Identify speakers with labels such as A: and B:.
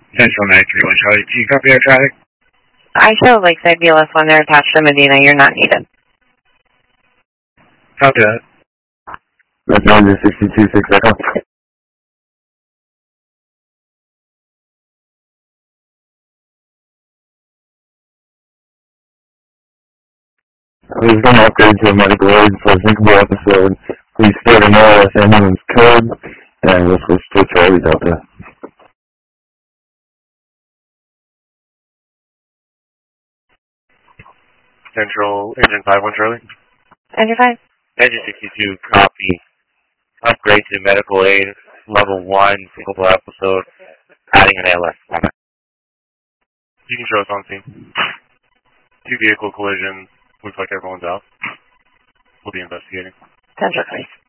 A: Central 931 Charlie. Do you copy our traffic?
B: I show Lakeside BLS 1 there attached to Medina. You're not needed.
A: Copy that.
C: That's 162.6 Echo. We've been upgraded to a medical aid for a thinkable episode. Please stay to know us ambulance code, and we'll switch to Charlie Delta.
D: Central, Engine 51 Charlie.
B: Engine 5.
D: Engine 62, copy. Upgrade to medical aid, level 1, single episode, adding an ALS. You can show us on scene. 2 vehicle collision, looks like everyone's out. We'll be investigating.
B: Central 3.